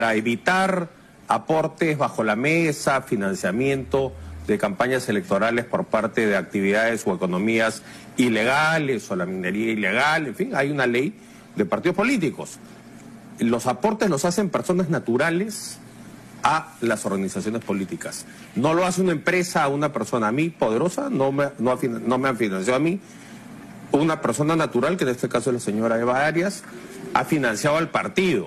para evitar aportes bajo la mesa, financiamiento de campañas electorales por parte de actividades o economías ilegales o la minería ilegal, en fin, hay una ley de partidos políticos. Los aportes los hacen personas naturales a las organizaciones políticas. No lo hace una empresa a una persona. A mí, poderosa, no me han financiado a mí. Una persona natural, que en este caso es la señora Eva Arias, ha financiado al partido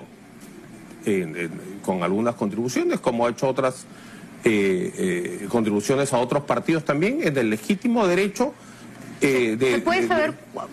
con algunas contribuciones, como ha hecho otras contribuciones a otros partidos también, en el legítimo derecho ¿Se puede saber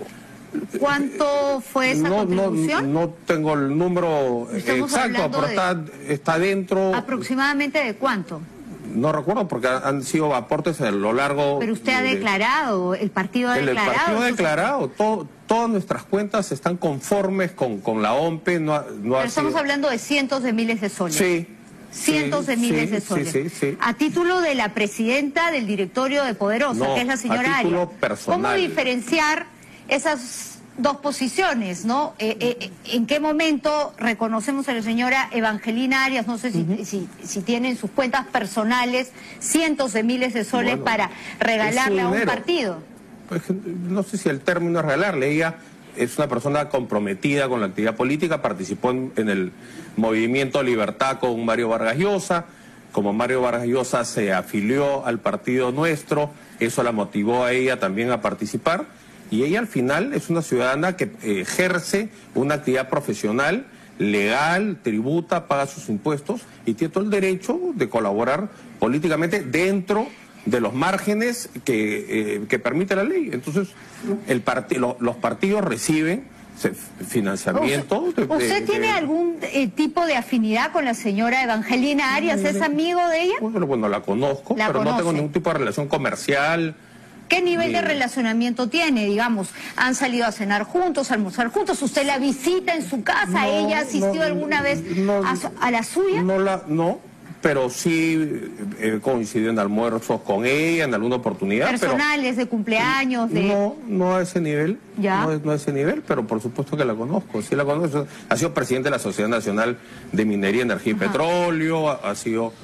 cuánto fue esa contribución? No tengo el número exacto, pero está dentro. ¿Aproximadamente de cuánto? No recuerdo, porque han sido aportes a lo largo... Pero usted ha declarado, el partido ha declarado... El partido ha declarado, todas nuestras cuentas están conformes con la OMPE. Pero estamos hablando de cientos de miles de soles. Sí. Cientos de miles de soles. Sí. A título de la presidenta del directorio de Poderosa, que es la señora Arias. ¿Cómo diferenciar esas dos posiciones, no? ¿En qué momento reconocemos a la señora Evangelina Arias, no sé si tiene en sus cuentas personales cientos de miles de soles para regalarle a un partido? Pues, no sé si el término es regalarle. Ella es una persona comprometida con la actividad política, participó en el Movimiento Libertad con Mario Vargas Llosa. Como Mario Vargas Llosa se afilió al partido nuestro, eso la motivó a ella también a participar. Y ella al final es una ciudadana que ejerce una actividad profesional, legal, tributa, paga sus impuestos y tiene todo el derecho de colaborar políticamente dentro de los márgenes que permite la ley. Entonces, los partidos reciben financiamiento. ¿Usted tiene algún tipo de afinidad con la señora Evangelina Arias? ¿Es amigo de ella? Bueno, la conozco, pero no tengo ningún tipo de relación comercial. ¿Qué nivel de relacionamiento tiene? Digamos, ¿han salido a cenar juntos, a almorzar juntos? ¿Usted la visita en su casa? ¿Ella asistió alguna vez a la suya? No, pero sí coincidió en almuerzos con ella en alguna oportunidad. ¿Personales, de cumpleaños? No a ese nivel. ¿Ya? No a ese nivel, pero por supuesto que la conozco. Sí la conozco. Ha sido presidente de la Sociedad Nacional de Minería, Energía y Petróleo. Ha sido...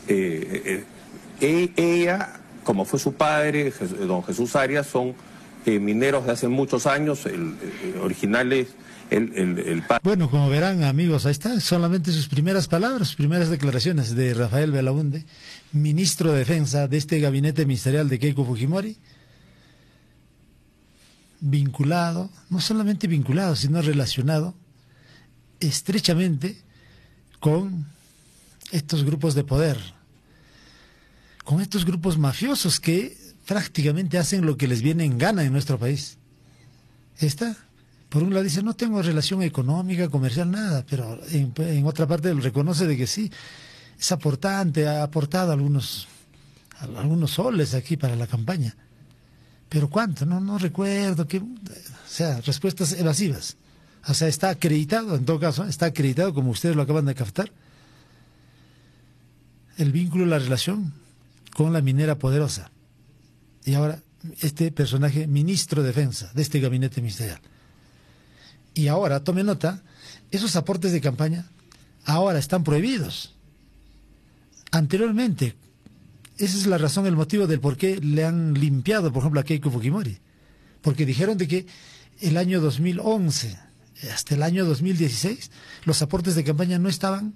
ella... Como fue su padre, don Jesús Arias, son mineros de hace muchos años, originales, el padre. Bueno, como verán, amigos, ahí está, solamente sus primeras palabras, sus primeras declaraciones de Rafael Belaúnde, ministro de Defensa de este gabinete ministerial de Keiko Fujimori, vinculado, no solamente vinculado, sino relacionado estrechamente con estos grupos de poder, con estos grupos mafiosos que prácticamente hacen lo que les viene en gana en nuestro país. Esta, por un lado dice, no tengo relación económica, comercial, nada, pero en otra parte reconoce de que sí, es aportante, ha aportado algunos soles aquí para la campaña. Pero ¿cuánto? No recuerdo, o sea, respuestas evasivas. O sea, está acreditado, en todo caso, está acreditado, como ustedes lo acaban de captar, el vínculo, la relación con la minera Poderosa. Y ahora, este personaje, ministro de Defensa de este gabinete ministerial. Y ahora, tome nota, esos aportes de campaña ahora están prohibidos. Anteriormente, esa es la razón, el motivo del por qué le han limpiado, por ejemplo, a Keiko Fujimori. Porque dijeron de que el año 2011 hasta el año 2016, los aportes de campaña no estaban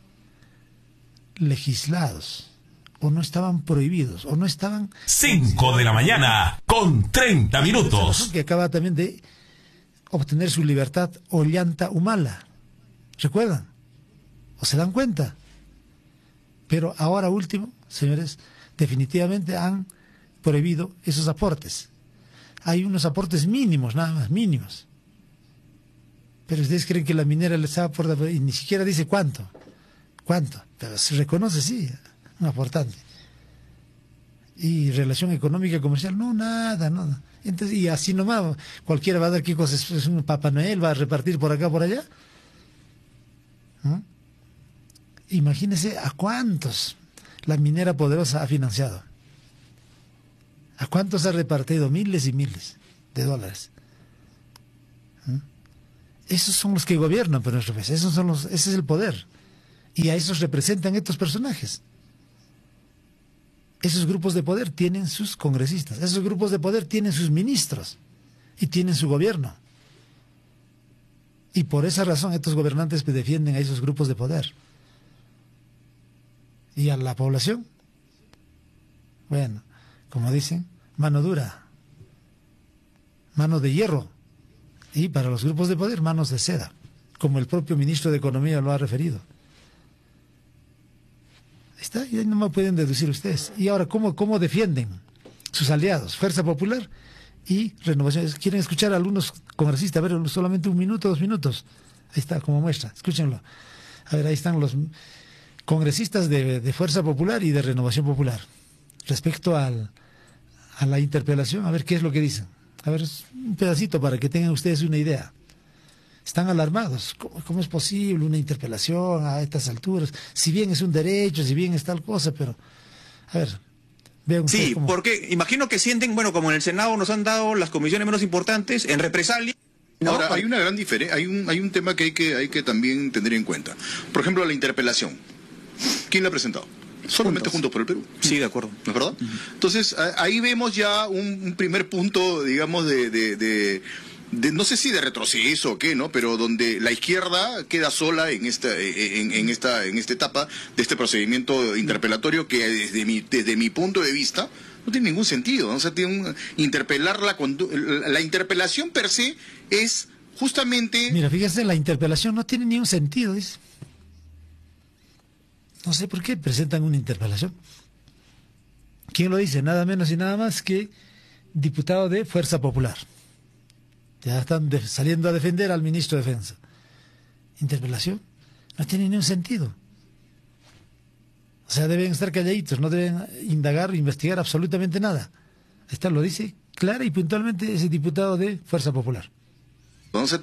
legislados, o no estaban prohibidos, o no estaban... 5 de la mañana, con 30 minutos. Que acaba también de obtener su libertad Ollanta Humala. ¿Recuerdan? ¿O se dan cuenta? Pero ahora último, señores, definitivamente han prohibido esos aportes. Hay unos aportes mínimos, nada más, mínimos. Pero ustedes creen que la minera les aporta, y ni siquiera dice cuánto. ¿Cuánto? Pero se reconoce, sí, un aportante. Y relación económica, comercial, no, nada. Entonces, y así nomás, cualquiera va a dar qué cosas, es un Papá Noel, va a repartir por acá, por allá. ¿Mm? Imagínense a cuántos la minera Poderosa ha financiado. ¿A cuántos ha repartido? Miles y miles de dólares. ¿Mm? Esos son los que gobiernan por nuestro país, ese es el poder. Y a esos representan estos personajes. Esos grupos de poder tienen sus congresistas, esos grupos de poder tienen sus ministros y tienen su gobierno. Y por esa razón estos gobernantes defienden a esos grupos de poder. Y a la población, bueno, como dicen, mano dura, mano de hierro. Y para los grupos de poder, manos de seda, como el propio ministro de Economía lo ha referido. Está, y no me pueden deducir ustedes. Y ahora, ¿cómo defienden sus aliados? Fuerza Popular y Renovación. ¿Quieren escuchar a algunos congresistas? A ver, solamente 1 minuto, 2 minutos. Ahí está, como muestra. Escúchenlo. A ver, ahí están los congresistas de Fuerza Popular y de Renovación Popular. Respecto a la interpelación, a ver qué es lo que dicen. A ver, un pedacito para que tengan ustedes una idea. Están alarmados. ¿Cómo es posible una interpelación a estas alturas? Si bien es un derecho, si bien es tal cosa, pero... A ver, vean ustedes. Sí, porque imagino que sienten, bueno, como en el Senado nos han dado las comisiones menos importantes, en represalia... ¿no? Ahora, hay una gran diferencia, hay un tema que hay que también tener en cuenta. Por ejemplo, la interpelación. ¿Quién la ha presentado? Solamente Juntos por el Perú. Sí, de acuerdo. ¿No es verdad? Entonces, ahí vemos ya un primer punto, digamos, no sé si de retroceso o qué, ¿no? Pero donde la izquierda queda sola en esta etapa de este procedimiento interpelatorio que desde mi punto de vista no tiene ningún sentido, ¿no? O sea, la interpelación per se es justamente... Mira, fíjese, la interpelación no tiene ningún sentido, dice. No sé por qué presentan una interpelación. ¿Quién lo dice? Nada menos y nada más que diputado de Fuerza Popular. Ya están saliendo a defender al ministro de Defensa. Interpelación no tiene ningún sentido. O sea, deben estar calladitos, no deben indagar, investigar absolutamente nada. Esta lo dice clara y puntualmente ese diputado de Fuerza Popular. Entonces,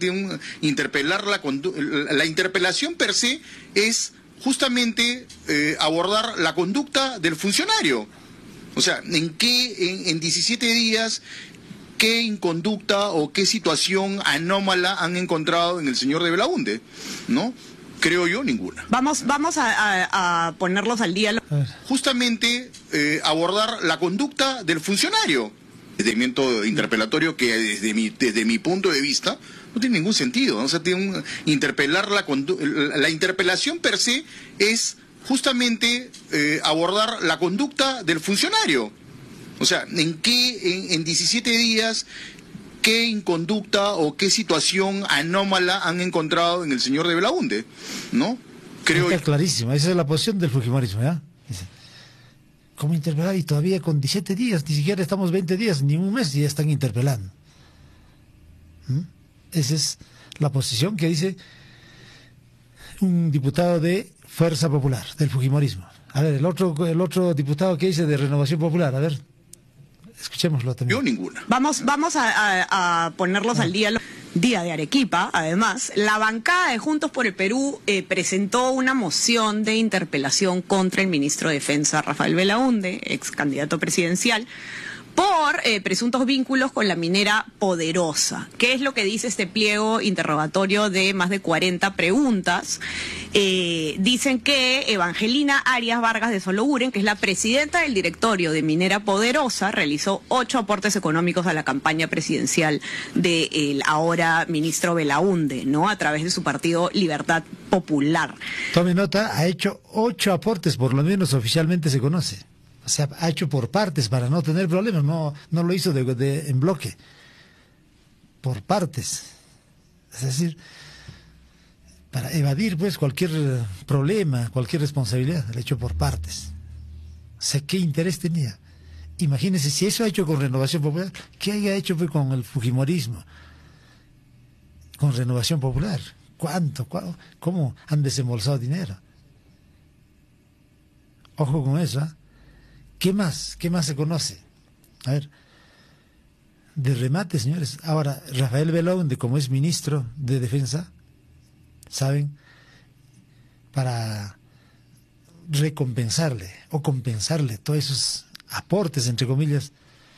la interpelación per se es justamente abordar la conducta del funcionario. O sea, en 17 días... ¿Qué inconducta o qué situación anómala han encontrado en el señor de Belaunde? ¿No? Creo yo, ninguna. Vamos a ponerlos al día. Justamente abordar la conducta del funcionario. El procedimiento interpelatorio que desde mi punto de vista no tiene ningún sentido, ¿no? O sea, la interpelación per se es justamente abordar la conducta del funcionario. O sea, en 17 días, ¿qué inconducta o qué situación anómala han encontrado en el señor de Belaunde? ¿No? Creo está clarísimo, esa es la posición del fujimorismo, ¿ya? Dice, ¿cómo interpelar? Y todavía con 17 días, ni siquiera estamos 20 días, ni un mes, y ya están interpelando. Esa es la posición que dice un diputado de Fuerza Popular, del fujimorismo. A ver, el otro diputado que dice de Renovación Popular, a ver. Escuchémoslo también. Yo ninguna. Vamos a ponerlos al día. Día de Arequipa, además, la bancada de Juntos por el Perú presentó una moción de interpelación contra el ministro de Defensa, Rafael Belaunde, ex candidato presidencial, por presuntos vínculos con la minera Poderosa. ¿Qué es lo que dice este pliego interrogatorio de más de 40 preguntas? Dicen que Evangelina Arias Vargas de Sologuren, que es la presidenta del directorio de Minera Poderosa, realizó 8 aportes económicos a la campaña presidencial del ahora ministro Belaunde, ¿no? A través de su partido Libertad Popular. Tome nota, ha hecho 8 aportes, por lo menos oficialmente se conoce. O sea, ha hecho por partes para no tener problemas, no lo hizo en bloque, por partes. Es decir, para evadir pues cualquier problema, cualquier responsabilidad, lo ha hecho por partes. O sea, ¿qué interés tenía? Imagínense, si eso ha hecho con Renovación Popular, ¿qué haya hecho pues con el fujimorismo? Con Renovación Popular. ¿Cuánto? ¿Cómo han desembolsado dinero? Ojo con eso, ¿eh? ¿Qué más? ¿Qué más se conoce? A ver, de remate, señores. Ahora, Rafael Belaunde, como es ministro de Defensa, ¿saben? Para recompensarle o compensarle todos esos aportes, entre comillas,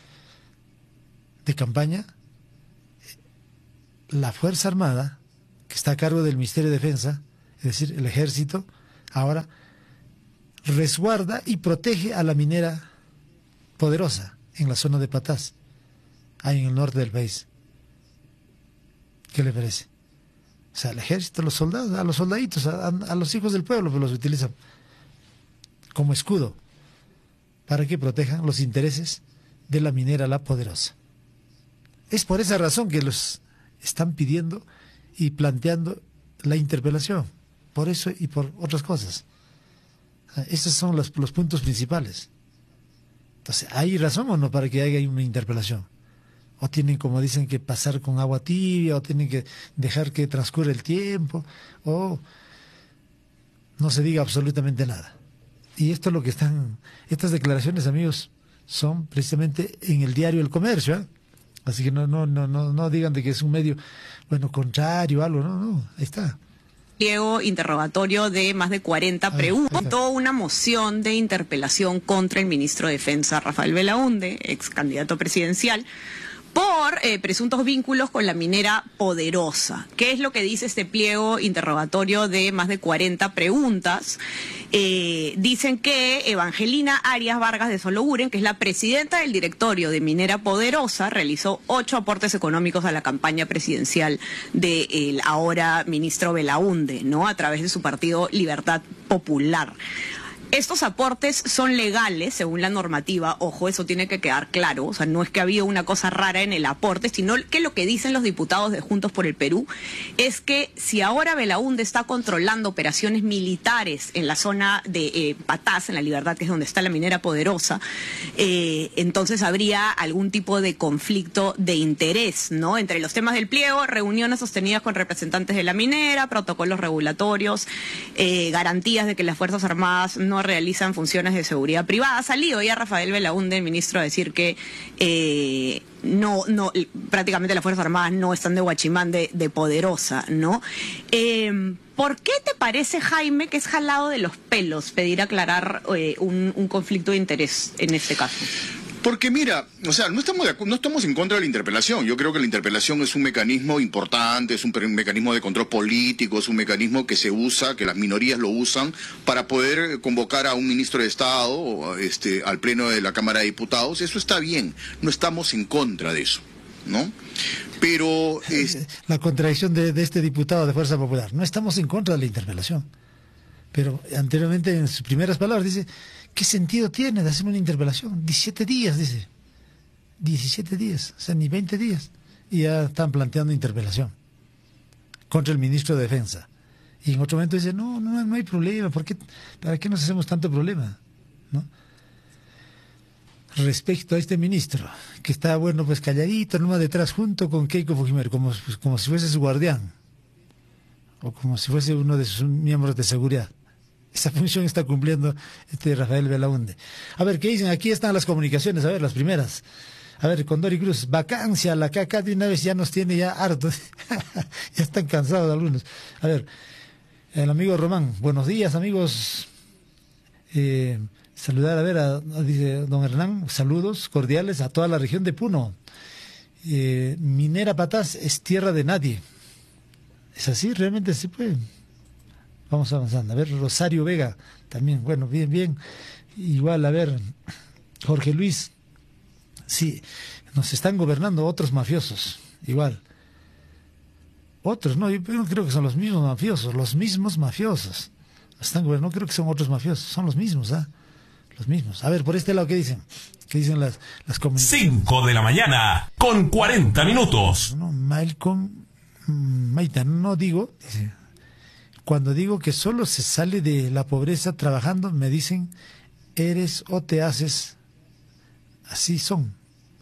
de campaña, la Fuerza Armada, que está a cargo del Ministerio de Defensa, es decir, el Ejército, ahora resguarda y protege a la minera Poderosa en la zona de Patás, ahí en el norte del país. ¿Qué le parece? O sea, el ejército, los soldados, a los soldaditos, a los hijos del pueblo, pues los utilizan como escudo para que protejan los intereses de la minera La Poderosa. Es por esa razón que los están pidiendo y planteando la interpelación, por eso y por otras cosas. Esos son los puntos principales. Entonces, ¿hay razón o no para que haya una interpelación? O tienen, como dicen, que pasar con agua tibia, o tienen que dejar que transcurra el tiempo, o no se diga absolutamente nada. Y esto es lo que estas declaraciones, amigos, son precisamente en el diario El Comercio, ¿eh? Así que no digan de que es un medio, bueno, contrario, algo, no, ahí está. Pliego interrogatorio de más de 40 preguntas, una moción de interpelación contra el ministro de Defensa, Rafael Belaúnde, ex candidato presidencial, por presuntos vínculos con la minera Poderosa. ¿Qué es lo que dice este pliego interrogatorio de más de 40 preguntas? Dicen que Evangelina Arias Vargas de Sologuren, que es la presidenta del directorio de Minera Poderosa, realizó 8 aportes económicos a la campaña presidencial del ahora ministro Belaúnde, ¿no? A través de su partido Libertad Popular. Estos aportes son legales según la normativa, ojo, eso tiene que quedar claro, o sea, no es que ha habido una cosa rara en el aporte, sino que lo que dicen los diputados de Juntos por el Perú es que si ahora Belaúnde está controlando operaciones militares en la zona de Patás, en La Libertad, que es donde está la minera Poderosa, entonces habría algún tipo de conflicto de interés, ¿no? Entre los temas del pliego, reuniones sostenidas con representantes de la minera, protocolos regulatorios, garantías de que las Fuerzas Armadas no realizan funciones de seguridad privada. Ha salido ya Rafael Belaúnde, el ministro, a decir que prácticamente las Fuerzas Armadas no están de guachimán de Poderosa, ¿no? ¿Por qué te parece, Jaime, que es jalado de los pelos pedir aclarar un conflicto de interés en este caso? Porque mira, o sea, no estamos en contra de la interpelación. Yo creo que la interpelación es un mecanismo importante, es un mecanismo de control político, es un mecanismo que se usa, que las minorías lo usan para poder convocar a un ministro de Estado al pleno de la Cámara de Diputados. Eso está bien, no estamos en contra de eso, ¿no? Pero la contradicción de este diputado de Fuerza Popular, no estamos en contra de la interpelación. Pero anteriormente, en sus primeras palabras, dice, ¿qué sentido tiene de hacer una interpelación? 17 días, dice. 17 días, o sea, ni 20 días. Y ya están planteando interpelación contra el ministro de Defensa. Y en otro momento dice, no hay problema, ¿para qué nos hacemos tanto problema? ¿No? Respecto a este ministro, que está, bueno, pues calladito, nomás detrás, junto con Keiko Fujimori, como si fuese su guardián, o como si fuese uno de sus miembros de seguridad. Esa función está cumpliendo Rafael Belaúnde. A ver, ¿qué dicen? Aquí están las comunicaciones, a ver, las primeras. A ver, Condori Cruz, vacancia, la caca de una vez ya nos tiene ya hartos. Ya están cansados algunos. A ver, el amigo Román, buenos días, amigos. Saludar, a ver, dice don Hernán, saludos cordiales a toda la región de Puno. Minera Patás es tierra de nadie. ¿Es así? ¿Realmente se puede? Vamos avanzando. A ver, Rosario Vega, también, bueno, bien. Igual, a ver, Jorge Luis, sí, nos están gobernando otros mafiosos, igual. Otros, no, yo no creo que son los mismos mafiosos. Están gobernando, no creo que son otros mafiosos, son los mismos, ¿ah? Los mismos. A ver, por este lado, ¿qué dicen? ¿Qué dicen las comunicaciones? 5 de la mañana, con 40 minutos. No, Maita, no digo, dice, cuando digo que solo se sale de la pobreza trabajando, me dicen, eres o te haces, así son.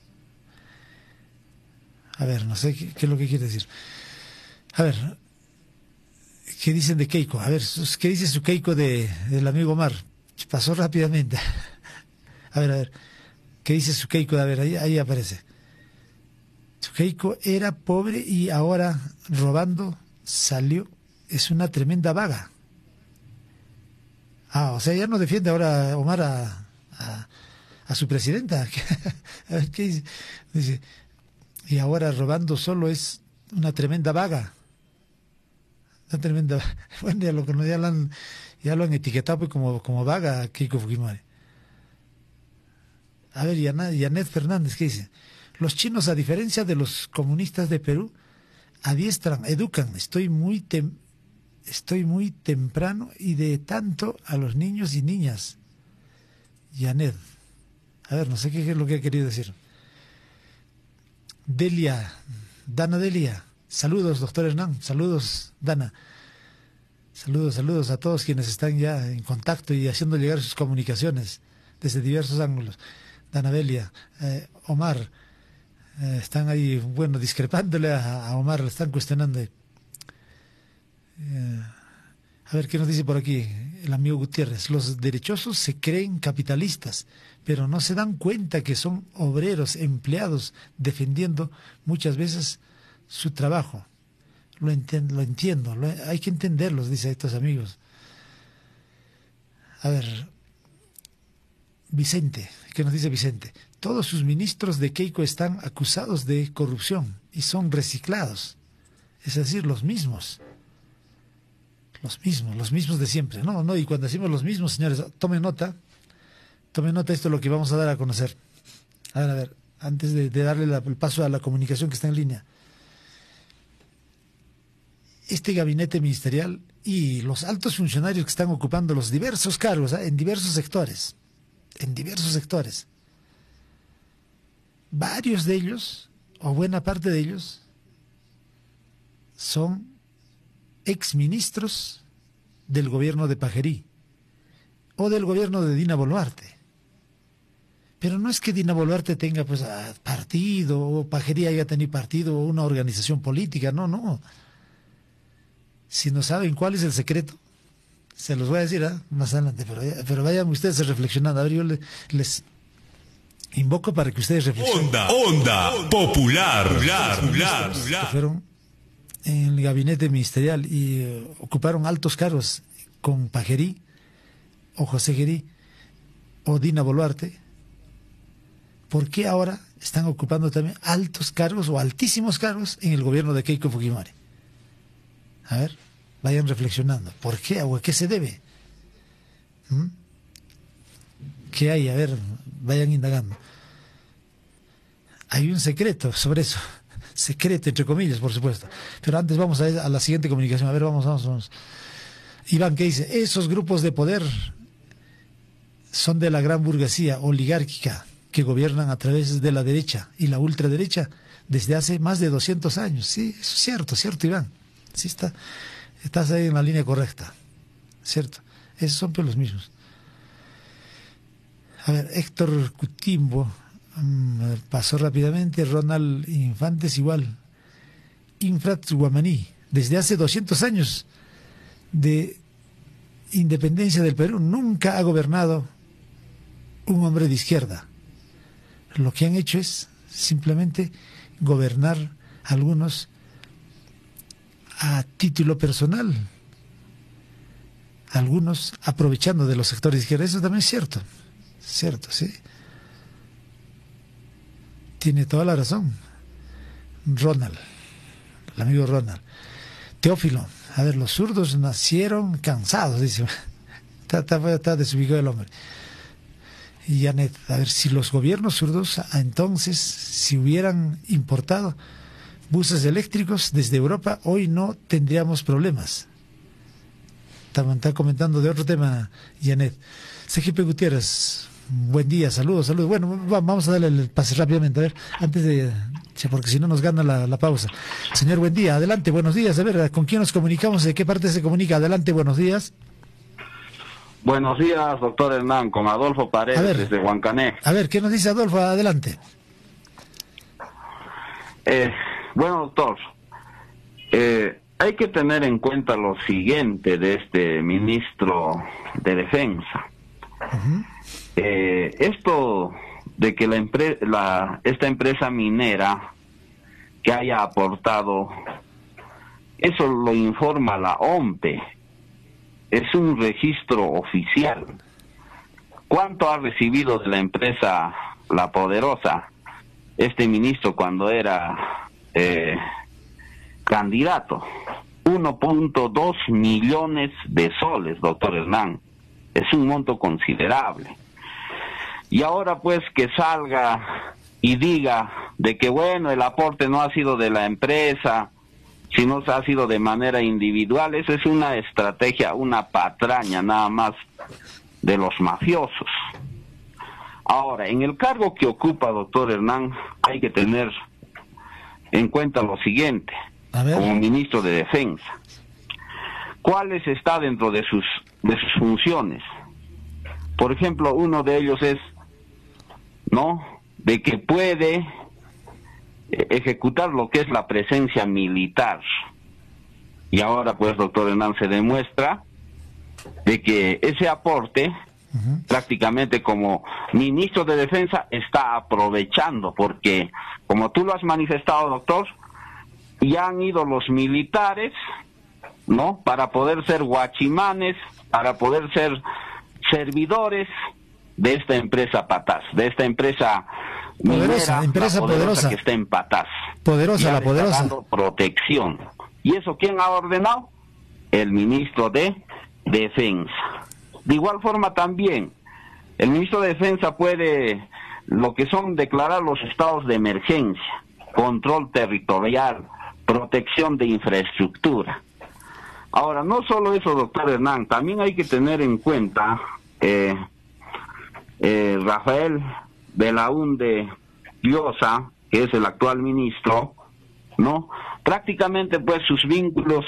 A ver, no sé qué es lo que quiere decir. A ver, ¿qué dicen de Keiko? A ver, ¿qué dice su Keiko del amigo Omar? Pasó rápidamente. A ver, ¿qué dice su Keiko? A ver, ahí aparece. Su Keiko era pobre y ahora robando salió. Es una tremenda vaga. O sea, ya no defiende ahora Omar a su presidenta. A ver, ¿qué dice? Dice, y ahora robando solo es una tremenda vaga. Una tremenda... Bueno, ya lo han etiquetado pues, como vaga a Keiko Fujimori. A ver, Yanet Fernández, ¿qué dice? Los chinos, a diferencia de los comunistas de Perú, adiestran, educan. Estoy muy temprano y de tanto a los niños y niñas. Yanet. A ver, no sé qué es lo que ha querido decir. Dana Delia. Saludos, doctor Hernán. Saludos, Dana. Saludos a todos quienes están ya en contacto y haciendo llegar sus comunicaciones desde diversos ángulos. Dana Delia, Omar, están ahí, bueno, discrepándole a Omar, le están cuestionando. A ver, ¿qué nos dice por aquí el amigo Gutiérrez? Los derechosos se creen capitalistas, pero no se dan cuenta que son obreros, empleados, defendiendo muchas veces su trabajo. Lo entiendo, hay que entenderlos, dice estos amigos. A ver, Vicente, ¿qué nos dice Vicente? Todos sus ministros de Keiko están acusados de corrupción y son reciclados. Es decir, los mismos de siempre. No, y cuando decimos los mismos, señores, tomen nota, esto es lo que vamos a dar a conocer. A ver, antes de darle el paso a la comunicación que está en línea. Este gabinete ministerial y los altos funcionarios que están ocupando los diversos cargos, en diversos sectores, varios de ellos, o buena parte de ellos, son exministros del gobierno de Pajerí o del gobierno de Dina Boluarte. Pero no es que Dina Boluarte tenga pues partido, o Pajerí haya tenido partido, o una organización política, no. Si no saben cuál es el secreto, se los voy a decir más adelante, pero vayan ustedes reflexionando. A ver, yo les invoco para que ustedes reflexionen. Onda popular. Que fueron en el gabinete ministerial y ocuparon altos cargos con Pajerí, o José Gerí, o Dina Boluarte. ¿Por qué ahora están ocupando también altos cargos o altísimos cargos en el gobierno de Keiko Fujimori? A ver, vayan reflexionando. ¿Por qué o a qué se debe? ¿Qué hay? A ver, vayan indagando. Hay un secreto sobre eso. Secreto, entre comillas, por supuesto. Pero antes vamos a la siguiente comunicación. A ver, vamos. Iván, ¿qué dice? Esos grupos de poder son de la gran burguesía oligárquica que gobiernan a través de la derecha y la ultraderecha desde hace más de 200 años. Sí, eso es cierto, Iván. Sí, estás ahí en la línea correcta, ¿cierto? Esos son pues los mismos. A ver, Héctor Cutimbo pasó rápidamente. Ronald Infantes igual. Infrat Guamaní, desde hace 200 años de independencia del Perú, nunca ha gobernado un hombre de izquierda. Lo que han hecho es simplemente gobernar algunos a título personal, algunos aprovechando de los sectores de izquierda. Eso también es cierto, sí. Tiene toda la razón. Ronald, el amigo Ronald. Teófilo, a ver, los zurdos nacieron cansados, dice. Está desubicado el hombre. Y Janet, a ver, si los gobiernos zurdos entonces, si hubieran importado buses eléctricos desde Europa, hoy no tendríamos problemas. Está comentando de otro tema, Janet. CGP Gutiérrez, buen día, saludos. Bueno, vamos a darle el pase rápidamente, a ver, antes de... porque si no nos gana la pausa. Señor, buen día, adelante, buenos días. A ver, ¿con quién nos comunicamos? ¿De qué parte se comunica? Adelante, buenos días. Buenos días, doctor Hernán, con Adolfo Paredes, desde Huancané. A ver, ¿qué nos dice Adolfo? Adelante. Bueno, doctor, hay que tener en cuenta lo siguiente de este ministro de Defensa. Esto de que esta empresa minera que haya aportado, eso lo informa la OMPE, es un registro oficial. ¿Cuánto ha recibido de la empresa La Poderosa este ministro cuando era candidato? 1.2 millones de soles, doctor Hernán. Es un monto considerable. Y ahora pues que salga y diga de que bueno, el aporte no ha sido de la empresa, sino ha sido de manera individual, eso es una estrategia, una patraña nada más de los mafiosos. Ahora, en el cargo que ocupa, doctor Hernán, hay que tener en cuenta lo siguiente, como ministro de Defensa. ¿Cuáles está dentro de sus funciones? Por ejemplo, uno de ellos es, ¿no?, de que puede ejecutar lo que es la presencia militar. Y ahora, pues, doctor Hernán, se demuestra de que ese aporte, prácticamente como ministro de Defensa, está aprovechando, porque, como tú lo has manifestado, doctor, ya han ido los militares, ¿no?, para poder ser guachimanes, para poder ser servidores de esta empresa Patás, de esta empresa poderosa, empresa poderosa que está en Patás. Poderosa, la poderosa. Está dando protección. ¿Y eso quién ha ordenado? El ministro de Defensa. De igual forma también, el ministro de Defensa puede, lo que son, declarar los estados de emergencia, control territorial, protección de infraestructura. Ahora, no solo eso, doctor Hernán, también hay que tener en cuenta, Rafael Belaúnde Llosa, que es el actual ministro, ¿no? Prácticamente, pues, sus vínculos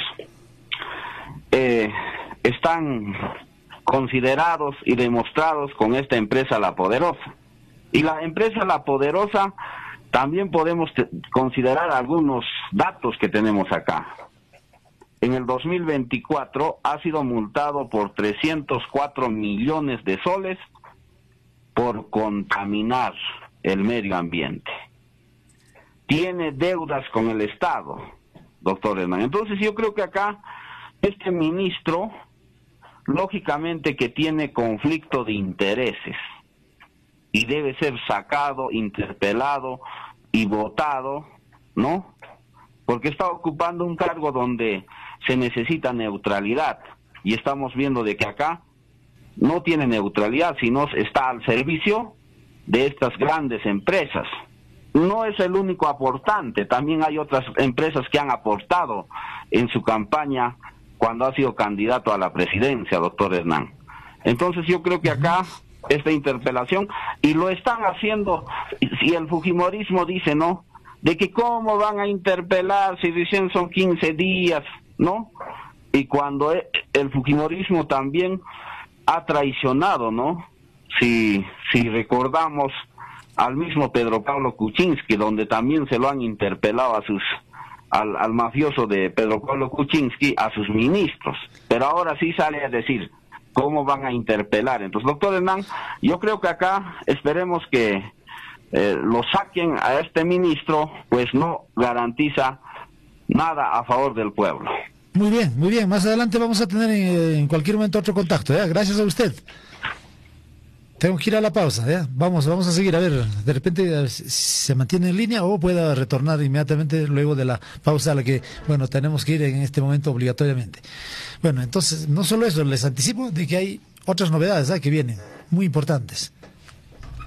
están considerados y demostrados con esta empresa La Poderosa. Y la empresa La Poderosa, también podemos considerar algunos datos que tenemos acá. En el 2024 ha sido multado por 304 millones de soles por contaminar el medio ambiente. Tiene deudas con el Estado, doctor Hernán. Entonces yo creo que acá este ministro, lógicamente que tiene conflicto de intereses y debe ser sacado, interpelado y votado, ¿no? Porque está ocupando un cargo donde se necesita neutralidad, y estamos viendo de que acá no tiene neutralidad, sino está al servicio de estas grandes empresas. No es el único aportante, también hay otras empresas que han aportado en su campaña cuando ha sido candidato a la presidencia, doctor Hernán. Entonces yo creo que acá esta interpelación, y lo están haciendo, si el fujimorismo dice, ¿no?, de que cómo van a interpelar si dicen son 15 días, ¿no? Y cuando el fujimorismo también ha traicionado, ¿no? Si recordamos al mismo Pedro Pablo Kuczynski, donde también se lo han interpelado al mafioso de Pedro Pablo Kuczynski, a sus ministros, pero ahora sí sale a decir cómo van a interpelar. Entonces, doctor Hernán, yo creo que acá esperemos que lo saquen a este ministro, pues no garantiza nada a favor del pueblo. Muy bien, muy bien. Más adelante vamos a tener en cualquier momento otro contacto, ¿eh? Gracias a usted. Tengo que ir a la pausa, ¿eh? Vamos a seguir, a ver, de repente se mantiene en línea o pueda retornar inmediatamente luego de la pausa a la que, bueno, tenemos que ir en este momento obligatoriamente. Bueno, entonces, no solo eso, les anticipo de que hay otras novedades que vienen, muy importantes.